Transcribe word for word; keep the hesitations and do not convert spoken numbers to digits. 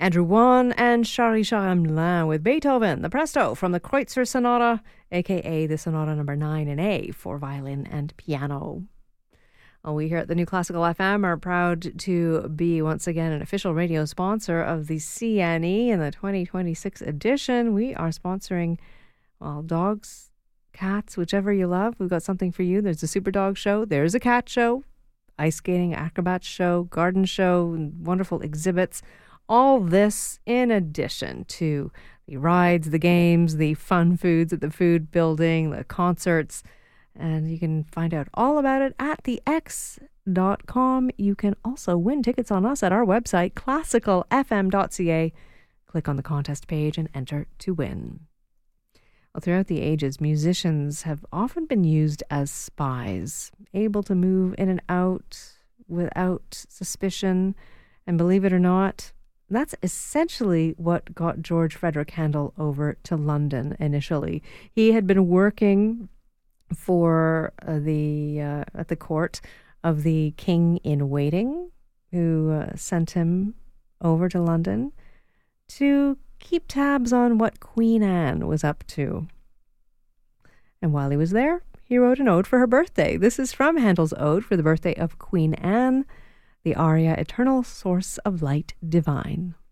Andrew Wan and Charles-Charles Hamelin with Beethoven, the Presto from the Kreutzer Sonata, aka the Sonata number nine in A for violin and piano. Well, we here at the New Classical F M are proud to be once again an official radio sponsor of the C N E in the twenty twenty-six edition. We are sponsoring, well, dogs, cats, whichever you love. We've got something for you. There's a super dog show. There's a cat show, ice skating, acrobat show, garden show, and wonderful exhibits. All this in addition to the rides, the games, the fun foods at the food building, the concerts. And you can find out all about it at the x dot com. You can also win tickets on us at our website, classical f m dot c a. Click on the contest page and enter to win. Well, throughout the ages, musicians have often been used as spies, able to move in and out without suspicion. And believe it or not, that's essentially what got George Frederick Handel over to London initially. He had been working for uh, the uh, at the court of the King in Waiting, who uh, sent him over to London to keep tabs on what Queen Anne was up to. And while he was there, he wrote an ode for her birthday. This is from Handel's ode for the birthday of Queen Anne, the aria Eternal Source of Light Divine.